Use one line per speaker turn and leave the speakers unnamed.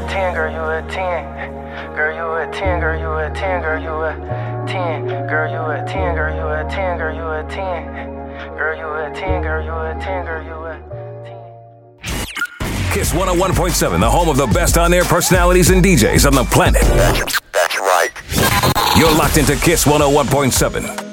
10, girl, you a 10. Girl, you a 10, girl, you a 10, girl, you a 10. Girl, you a 10, girl, you a 10, girl, you a 10. Girl, you a 10, girl, you a 10, girl, you a 10.
Kiss 101.7, the home of the best on-air personalities and DJs on the planet.
That's right.
You're locked into Kiss 101.7.